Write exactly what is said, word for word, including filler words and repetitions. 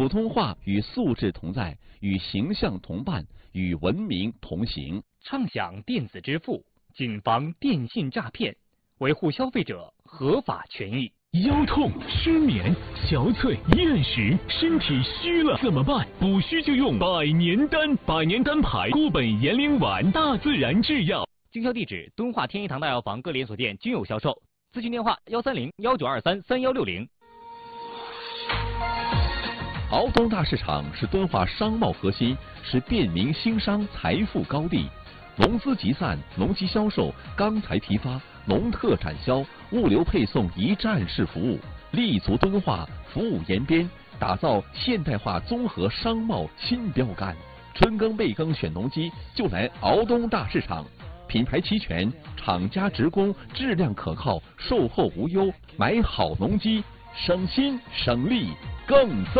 普通话与素质同在，与形象同伴，与文明同行。 畅享电子支付，谨防电信诈骗，维护消费者合法权益。 腰痛、失眠、憔悴、厌食，身体虚了怎么办？补虚就用百年丹，百年丹牌固本延龄丸，大自然制药。 经销地址：敦化天一堂大药房各连锁店均有销售。咨询电话：幺三零幺九二三三幺六零。 敖东大市场是敦化商贸核心，是便民兴商财富高地。农资集散、农机销售、钢材批发、农特展销、物流配送一站式服务，立足敦化，服务延边，打造现代化综合商贸新标杆。春耕备耕选农机，就来敖东大市场。品牌齐全，厂家直供，质量可靠，售后无忧，买好农机，省心省力更增。